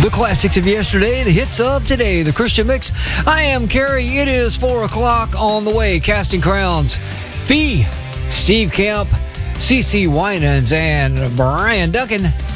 The classics of yesterday, the hits of today, the Christian Mix. I am Kerry. It is 4 o'clock on the way. Casting Crowns. Fee, Steve Kemp, CeCe Winans, and Brian Duncan.